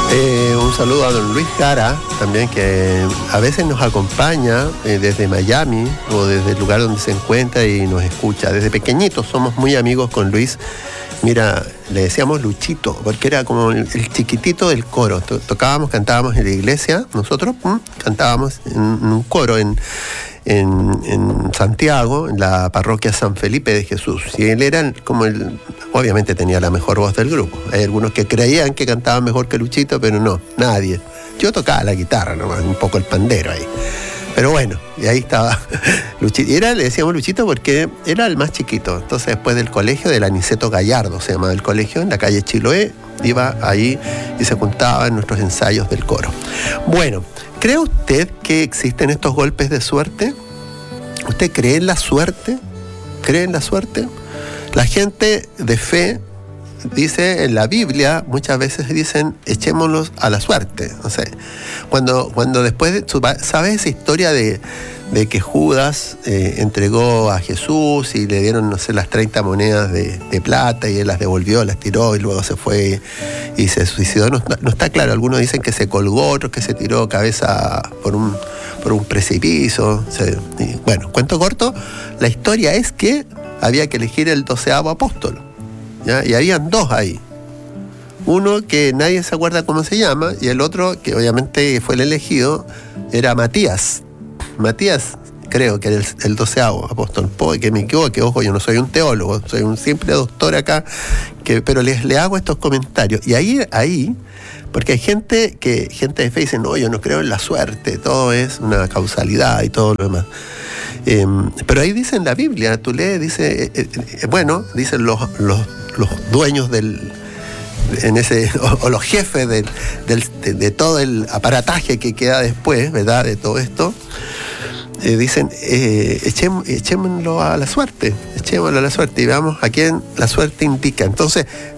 Un saludo a don Luis Cara, también, que a veces nos acompaña desde Miami o desde el lugar donde se encuentra y nos escucha. Desde pequeñitos somos muy amigos con Luis. Mira, le decíamos Luchito, porque era como el chiquitito del coro. Tocábamos, cantábamos en la iglesia, nosotros cantábamos en un coro en Santiago, en la parroquia San Felipe de Jesús. Y él era como obviamente tenía la mejor voz del grupo. Hay algunos que creían que cantaban mejor que Luchito, pero no, nadie. Yo tocaba la guitarra nomás, un poco el pandero ahí. Pero bueno, y ahí estaba Luchito. Y le decíamos Luchito porque era el más chiquito. Entonces, después del colegio, del Aniceto Gallardo se llamaba el colegio, en la calle Chiloé, iba ahí y se juntaba en nuestros ensayos del coro. Bueno, ¿cree usted que existen estos golpes de suerte? ¿Usted cree en la suerte? ¿Cree en la suerte? La gente de fe dice en la Biblia, muchas veces dicen, echémoslos a la suerte. No sé, cuando después, ¿sabes esa historia de que Judas entregó a Jesús y le dieron, no sé, las 30 monedas de plata y él las devolvió, las tiró y luego se fue y se suicidó? No está claro. Algunos dicen que se colgó, otros que se tiró cabeza por un precipicio. Bueno, cuento corto, la historia es que había que elegir el 12º apóstol, ¿ya? Y habían dos ahí. Uno que nadie se acuerda cómo se llama, y el otro, que obviamente fue el elegido, era Matías. Matías, creo que era el 12º apóstol. Puede que me equivoque, ojo, yo no soy un teólogo, soy un simple doctor acá, pero le hago estos comentarios. Y ahí, porque hay gente de fe dice, no, yo no creo en la suerte, todo es una causalidad y todo lo demás. Pero ahí dice en la Biblia, tú lees, dice, dicen los dueños o los jefes de todo el aparataje que queda después, ¿verdad?, de todo esto, dicen, echémoslo a la suerte y veamos a quién la suerte indica. Entonces,